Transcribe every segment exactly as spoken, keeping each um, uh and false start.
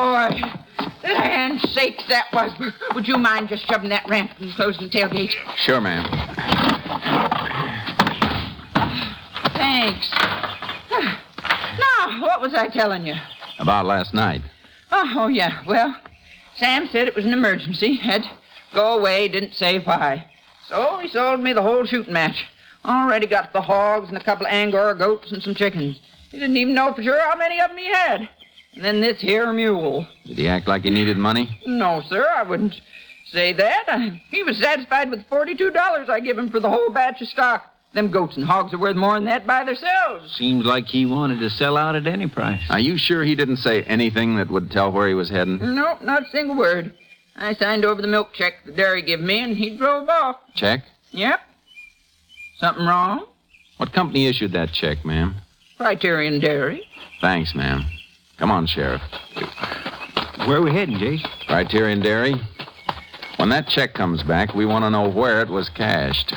Oh, I... Land sakes, that was... Would you mind just shoving that ramp and closing the tailgate? Sure, ma'am. Thanks. Now, what was I telling you? About last night. Oh, oh, yeah. Well, Sam said it was an emergency. Had to go away, didn't say why. So he sold me the whole shooting match. Already got the hogs and a couple of Angora goats and some chickens. He didn't even know for sure how many of them he had. And then this here mule. Did he act like he needed money? No, sir, I wouldn't say that. I, he was satisfied with forty-two dollars I give him for the whole batch of stock. Them goats and hogs are worth more than that by themselves. Seems like he wanted to sell out at any price. Are you sure he didn't say anything that would tell where he was heading? Nope, not a single word. I signed over the milk check the dairy give me, and he drove off. Check? Yep. Something wrong? What company issued that check, ma'am? Criterion Dairy. Thanks, ma'am. Come on, Sheriff. Where are we heading, Jace? Criterion Dairy. When that check comes back, we want to know where it was cashed.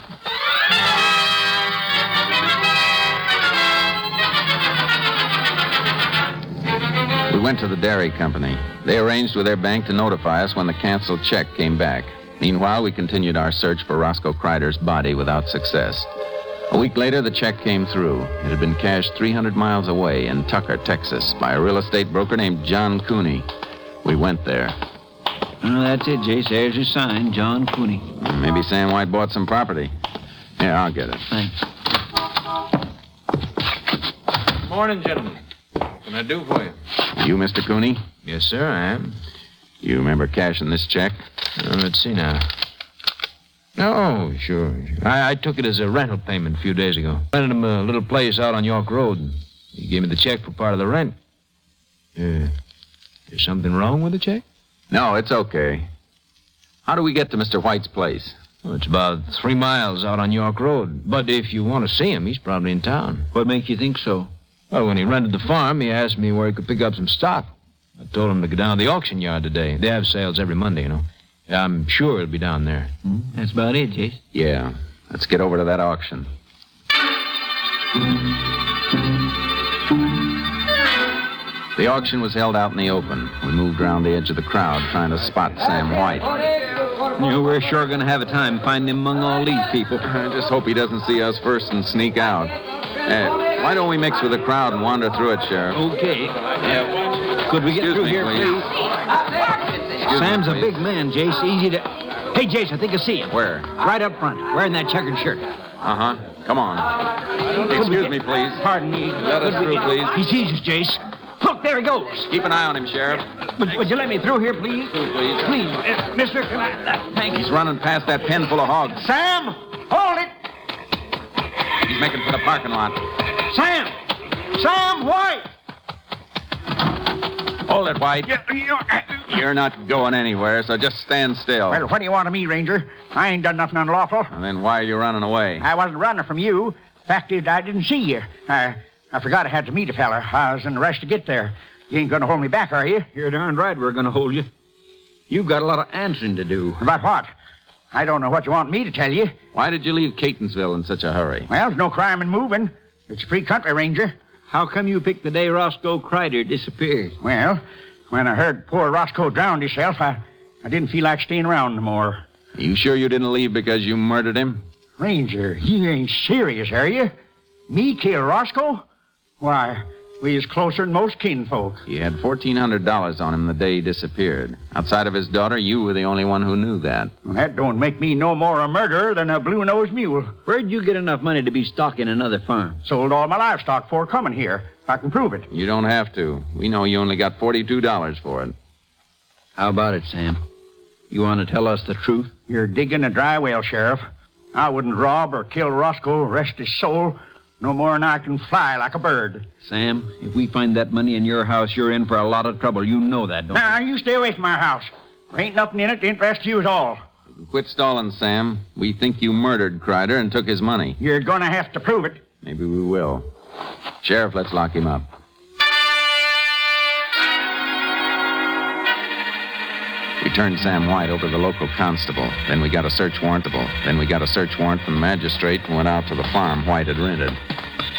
We went to the dairy company. They arranged with their bank to notify us when the canceled check came back. Meanwhile, we continued our search for Roscoe Kreider's body without success. A week later, the check came through. It had been cashed three hundred miles away in Tucker, Texas, by a real estate broker named John Cooney. We went there. Oh, that's it, Jace. There's your sign, John Cooney. Maybe Sam White bought some property. Here, I'll get it. Thanks. Morning, gentlemen. What can I do for you? You, Mister Cooney? Yes, sir, I am. You remember cashing this check? Uh, let's see now. Oh, sure. sure. I, I took it as a rental payment a few days ago. Rented him a little place out on York Road. And he gave me the check for part of the rent. Uh, is something wrong with the check? No, it's okay. How do we get to Mister White's place? Well, it's about three miles out on York Road. But if you want to see him, he's probably in town. What makes you think so? Well, when he rented the farm, he asked me where he could pick up some stock. I told him to go down to the auction yard today. They have sales every Monday, you know. I'm sure he'll be down there. Hmm? That's about it, Jace. Yeah. Let's get over to that auction. The auction was held out in the open. We moved around the edge of the crowd trying to spot Sam White. You know, we're sure going to have a time finding him among all these people. I just hope he doesn't see us first and sneak out. Hey, why don't we mix with the crowd and wander through it, Sheriff? Okay. Yeah. Could we get Excuse through me, here, please? please? Excuse Sam's me, a please. big man, Jace. Easy to... Hey, Jace, I think I see him. Where? Right up front, wearing that checkered shirt. Uh-huh. Come on. Could we Excuse get- me, please. Pardon me. Let us Could we through, get- please. He sees us, Jace. Look, there he goes. Keep an eye on him, Sheriff. Would, would you let me through here, please? Through, please. Please, uh, mister, can I... Uh, thank He's you. running past that pen full of hogs. Sam! Hold it! He's making for the parking lot. Sam! Sam White! Hold it, White. You, you, uh, You're not going anywhere, so just stand still. Well, what do you want of me, Ranger? I ain't done nothing unlawful. And then why are you running away? I wasn't running from you. Fact is, I didn't see you. I, I forgot I had to meet a fella. I was in a rush to get there. You ain't gonna hold me back, are you? You're darn right we're going to hold you. You've got a lot of answering to do. About what? I don't know what you want me to tell you. Why did you leave Catonsville in such a hurry? Well, there's no crime in moving. It's a free country, Ranger. How come you picked the day Roscoe Kreider disappeared? Well, when I heard poor Roscoe drowned himself, I, I didn't feel like staying around no more. Are you sure you didn't leave because you murdered him? Ranger, you ain't serious, are you? Me kill Roscoe? Why, we is closer than most kinfolk. He had fourteen hundred dollars on him the day he disappeared. Outside of his daughter, you were the only one who knew that. Well, that don't make me no more a murderer than a blue-nosed mule. Where'd you get enough money to be stocking another farm? Sold all my livestock before coming here. I can prove it. You don't have to. We know you only got forty-two dollars for it. How about it, Sam? You want to tell us the truth? You're digging a dry well, Sheriff. I wouldn't rob or kill Roscoe, rest his soul, no more than I can fly like a bird. Sam, if we find that money in your house, you're in for a lot of trouble. You know that, don't Now, you stay away from my house. There ain't nothing in it to interest you at all. Quit stalling, Sam. We think you murdered Kreider and took his money. You're gonna have to prove it. Maybe we will. Sheriff, let's lock him up. We turned Sam White over to the local constable. Then we got a search warrantable. Then we got a search warrant from the magistrate and went out to the farm White had rented.